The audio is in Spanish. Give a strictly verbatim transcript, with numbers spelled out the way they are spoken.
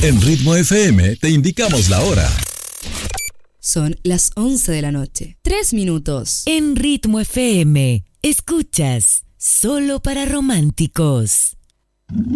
En Ritmo F M te indicamos la hora. Son las once de la noche. Tres minutos. En Ritmo F M, escuchas Solo para Románticos.